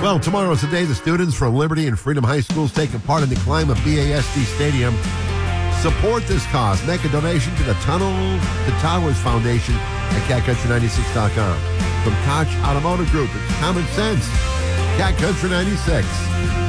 Well, tomorrow is the day the students from Liberty and Freedom High Schools taking part in the climb of BASD Stadium. Support this cause. Make a donation to the Tunnel to Towers Foundation at catcountry96.com. From Koch Automotive Group, it's common sense. Cat Country 96.